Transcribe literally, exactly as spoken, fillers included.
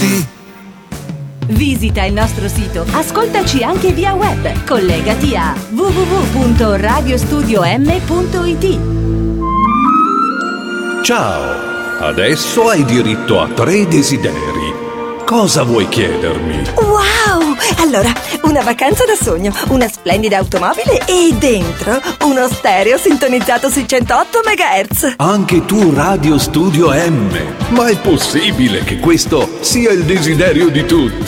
sì. Visita il nostro sito, ascoltaci anche via web, collegati a w w w punto radio studio m punto i t. Ciao, adesso hai diritto a tre desideri. Cosa vuoi chiedermi? Wow! Allora, una vacanza da sogno, una splendida automobile e dentro uno stereo sintonizzato sui centootto megahertz. Anche tu Radio Studio M. Ma è possibile che questo sia il desiderio di tutti?